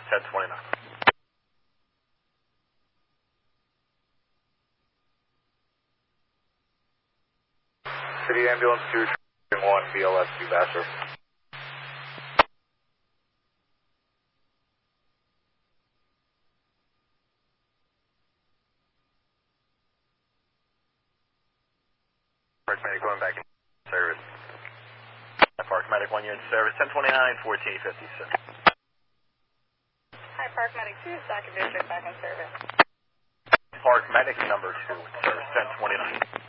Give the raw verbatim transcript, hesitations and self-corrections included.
ten twenty-nine. City Ambulance two, one, B L S two, Vassar. Park Medic going back in service. Park Medic one unit service, ten twenty-nine, fourteen fifty-six. Hi, Park Medic two, Stockton District back in service. Park Medic number two, service ten twenty-nine.